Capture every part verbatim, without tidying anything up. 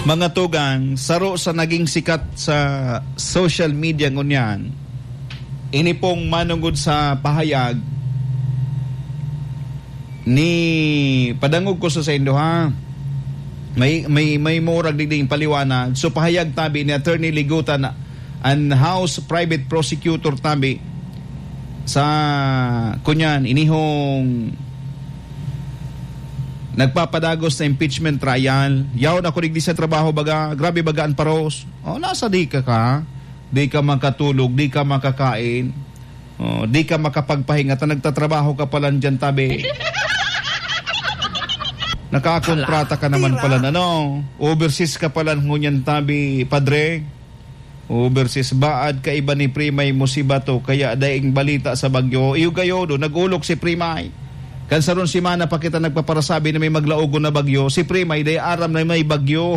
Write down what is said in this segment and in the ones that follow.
Mga tugang, saro sa naging sikat sa social media ngunyan, ini pong manungod sa pahayag ni padangog ko sa indo ha. May may may murag ding paliwanag. So pahayag tabi ni Attorney Ligutan and House Private Prosecutor tabi sa kunyan inihong nagpapadagos sa impeachment trial. Yaw na kunig di sa trabaho baga, grabe bagaan paros. O nasa di ka ka, di ka makatulog, di ka makakain, o, di ka makapagpahinga, ta nagtatrabaho ka pala dyan tabi. Nakakontrata ka naman pala na no. Overseas ka pala ngunyan tabi, padre. Overseas baad ka iba ni Primay musibato, kaya daing balita sa Bagyo. Iyo gayo do, nagulok si Primay. Kansaron si Mana pa kita nagpaparasabi na may maglaogon na bagyo. Si Primay, day aram na may bagyo.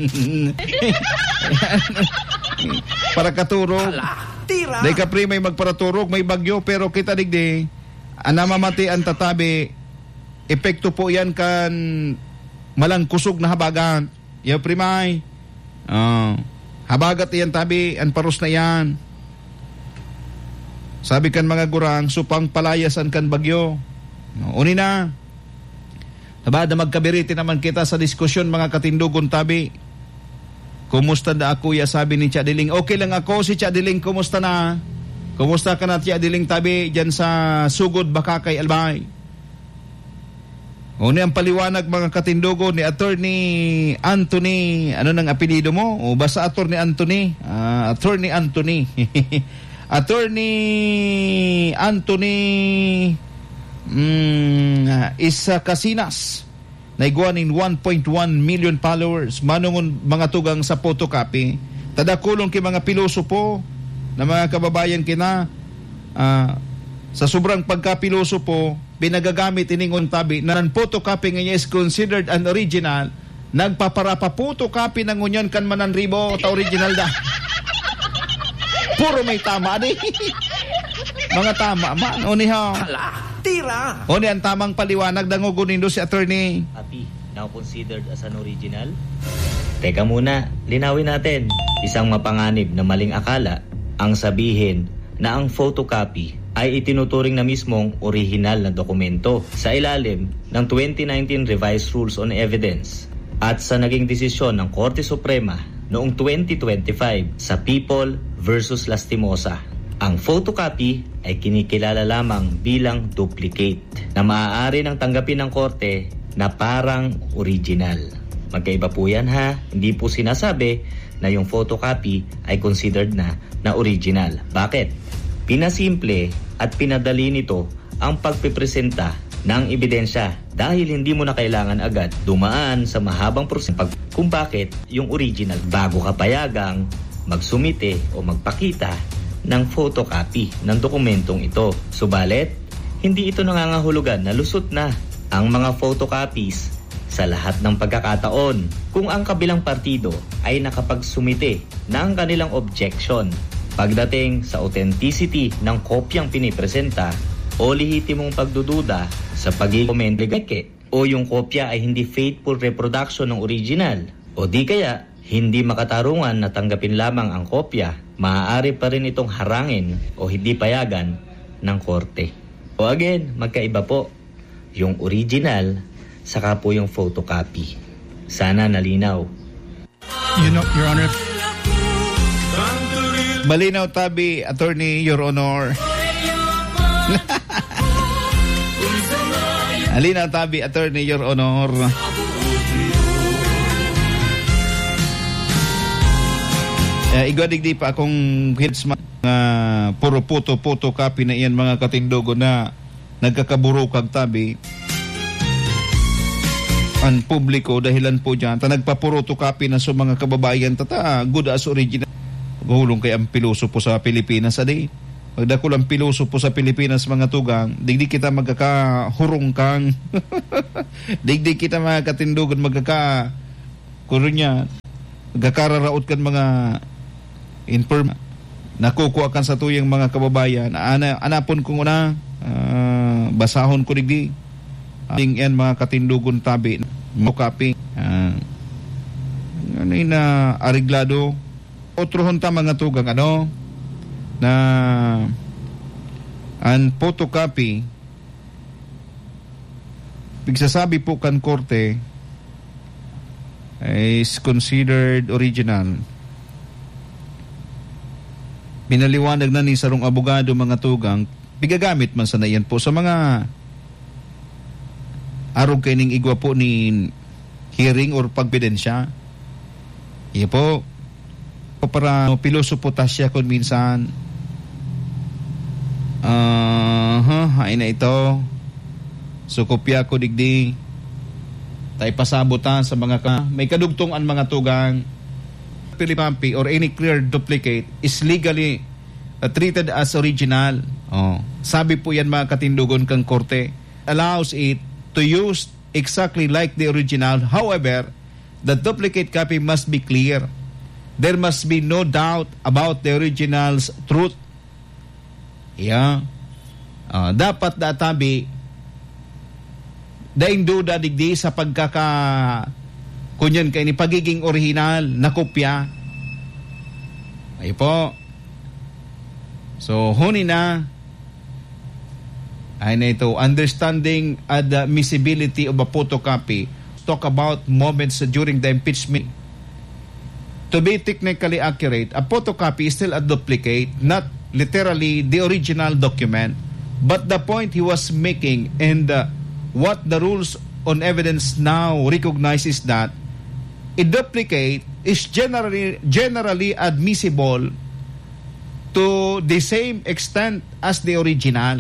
Para katurog. Day ka Primay magparaturog, may bagyo. Pero kita digdi, anamamati ang tatabi, epekto po yan kan malang kusog na habagan. Yo Primay. Uh, habagat yan tabi, ang paros na yan. Sabi kan mga gurang, supang palayasan kan bagyo. Uni na. Tabad na magkabiriti naman kita sa diskusyon mga katindugon tabi. Kumusta na ako ya sabi ni Chadiling. Okay lang ako si Chadiling, kumusta na? Kumusta ka na Chadiling tabi dyan sa sugod baka kay Albay? Uni ang paliwanag mga katindugon ni Attorney Anthony, ano nang apelido mo? O basta Attorney Anthony? Uh, Attorney Anthony. Attorney Anthony Mm, Isa Casinas naiguanin one point one million followers manungon mga tugang sa photocopy tadakulon kay mga pilosopo na mga kababayan kina uh, sa sobrang pagkapilosopo pinagagamit iningon tabi na ang photocopy nga is considered an original nagpaparapa photocopy ng ngunyan kan manan ribo ta original da puro may tama di mga tama man oni ha tira. O ni ang tamang paliwanag dangugon nindo si Attorney. Happy, now considered as an original? Teka muna, linawin natin. Isang mapanganib na maling akala ang sabihin na ang photocopy ay itinuturing na mismong original na dokumento sa ilalim ng twenty nineteen Revised Rules on Evidence at sa naging desisyon ng Korte Suprema noong twenty twenty-five sa People versus Lastimosa. Ang photocopy ay kinikilala lamang bilang duplicate na maaari nang tanggapin ng korte na parang original. Magkaiba po yan ha, hindi po sinasabi na yung photocopy ay considered na na original. Bakit? Pinasimple at pinadali nito ang pagpipresenta ng ebidensya dahil hindi mo na kailangan agad dumaan sa mahabang proseso kung bakit yung original bago ka payagang magsumite o magpakita ng photocopy ng dokumentong ito. Subalit, hindi ito nangangahulugan na lusot na ang mga photocopies sa lahat ng pagkakataon kung ang kabilang partido ay nakapagsumite ng kanilang objection pagdating sa authenticity ng kopyang pinipresenta o lehitimong pagdududa sa pagiging o yung kopya ay hindi faithful reproduction ng original o di kaya hindi makatarungan na tanggapin lamang ang kopya, maaari pa rin itong harangin o hindi payagan ng korte. O again, magkaiba po yung original saka po yung photocopy. Sana nalinaw. You know, Your Honor. Malinaw tabi, Attorney, Your Honor. Malinaw tabi, Attorney, Your Honor. Uh, igwadigdi pa akong hits mga uh, puro puto-puto copy na iyan mga katindogo na nagkakaburukag tabi ang publiko dahilan po dyan ta nagpapuroto copy na sa mga kababayan tata good as original gulong kay ang piloso po sa Pilipinas adi magdakol ang piloso po sa Pilipinas mga tugang digdi kita magkakahurong kang digdi kita mga katindogon magkaka kurunya magkakararaot kan mga inform nakukuha kan sa tuyang mga kababayan ana anapon kung una uh, basahon ko digdi ating uh, yan mga katindugon tabi mo copy uh, ano yun na areglado. Otro hunta mga tugang ano na ang photocopy pigsasabi po kan korte is considered original. Pinaliwanag na ni sarong abogado mga tugang, pigagamit man sana yan po sa mga arog kaining igwa po ni hearing or pagbidensya. Iya po, para pilosopo tasya kung minsan, ah, uh, hain na ito, sukopya ko digdi, tay pasabutan sa mga ka, may kadugtungan mga tugang, Pilipampi or any clear duplicate is legally uh, treated as original. Oh. Sabi po yan mga katindugon kang korte, allows it to use exactly like the original. However, the duplicate copy must be clear. There must be no doubt about the original's truth. Yeah. Uh, dapat databi daing duda digdi sa pagkaka kunyan kay ni pagiging original na kopya. Ay po. So, huni na ay na ito, understanding admissibility of a photocopy. Talk about moments during the impeachment. To be technically accurate, a photocopy is still a duplicate, not literally the original document. But the point he was making and uh, what the rules on evidence now recognize is that a duplicate is generally generally admissible to the same extent as the original.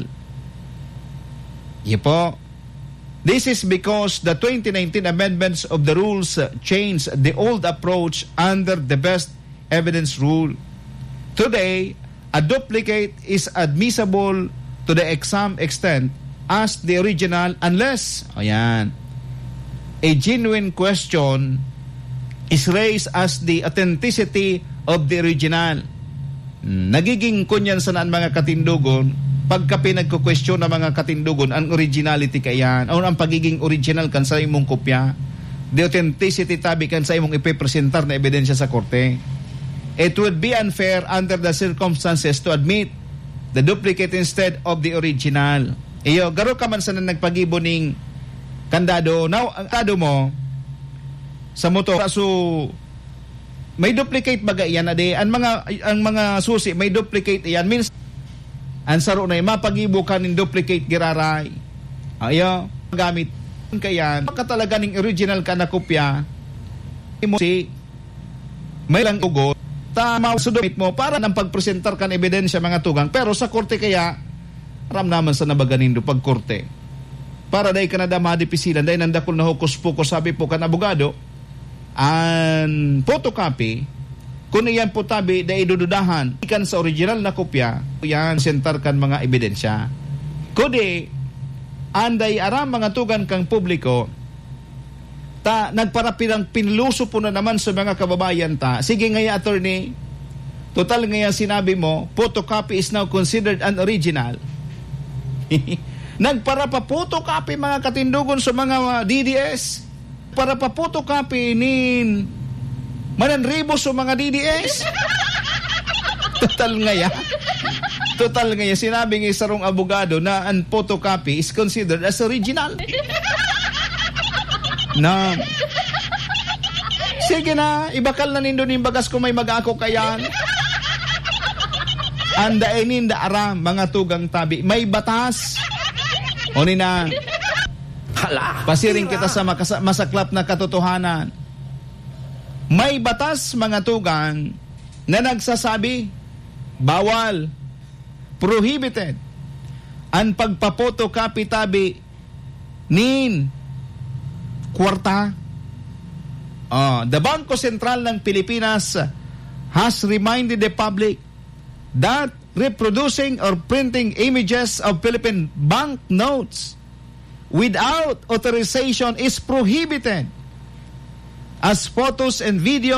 Yeah po. This is because the twenty nineteen amendments of the rules changed the old approach under the best evidence rule. Today, a duplicate is admissible to the same extent as the original unless, ayan, a genuine question is raised as the authenticity of the original. Nagiging kunyan sa naan mga katindugon pagka pinagko-question ng mga katindugon ang originality kayan o ang pagiging original kan sa imong kopya, the authenticity tabi kan sa imong ipipresentar na ebidensya sa korte. It would be unfair under the circumstances to admit the duplicate instead of the original. Iyo, garo ka man sa nagpagibo ning kandado. Now, ang kandado mo sa motor, so may duplicate baga iyan ade. Ang mga ang mga susi may duplicate iyan means ang saro na mapagibo ka ning duplicate giraray. Ayo, gamit kayan. Pagka talaga ning original ka na kopya, mo si may lang ugot tama sudumit mo para nang pagpresentar kan ebidensya mga tugang. Pero sa korte kaya ram naman sa nabaganin do pag korte. Para day ka na da madipisilan day nandakol na hokus-pokus sabi po kan abogado an photocopy kung iyan po tabi da idududahan ikan sa original na kopya yan sentar kan mga ebidensya kundi anday aram mga tugan kang publiko ta nagparapirang pinluso po na naman sa mga kababayan ta. Sige ngaya attorney, total ngaya sinabi mo photocopy is now considered an original. Nagpara pa photocopy mga katindugon sa mga D D S para pa photocopy nin mananribo sa mga D D S. Total ngaya. Total ngaya sinabi ng isarong abogado na ang photocopy is considered as original. Na sige na, ibakal na nindo ning bagas ko may mag-ako kayan. Anda inin da aram mga tugang tabi. May batas. O ni na pasiring kita sa makasa- masaklap na katotohanan. May batas mga tugang na nagsasabi bawal, prohibited ang pagpapotocopy tabi nin kwarta. Uh, the Bangko Sentral ng Pilipinas has reminded the public that reproducing or printing images of Philippine bank notes without authorization is prohibited, as photos and videos